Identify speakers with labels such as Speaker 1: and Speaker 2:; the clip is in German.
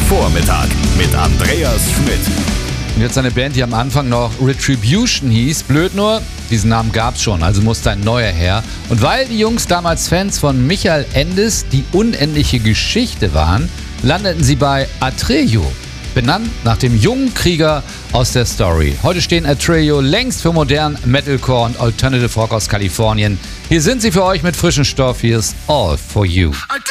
Speaker 1: Vormittag mit Andreas Schmidt.
Speaker 2: Und jetzt eine Band, die am Anfang noch Retribution hieß. Blöd nur, diesen Namen gab's schon, also musste ein neuer her. Und weil die Jungs damals Fans von Michael Endes, die unendliche Geschichte waren, landeten sie bei Atreyu, benannt nach dem jungen Krieger aus der Story. Heute stehen Atreyu längst für modernen Metalcore und Alternative Rock aus Kalifornien. Hier sind sie für euch mit frischem Stoff. Hier ist All For You.